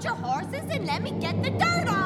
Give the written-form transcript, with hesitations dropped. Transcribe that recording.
your horses and let me get the dirt